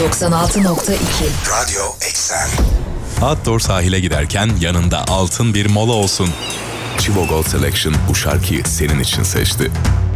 96.2 Radyo Eksen. Outdoor sahile giderken yanında altın bir mola olsun. Chivo Gold Selection bu şarkıyı senin için seçti.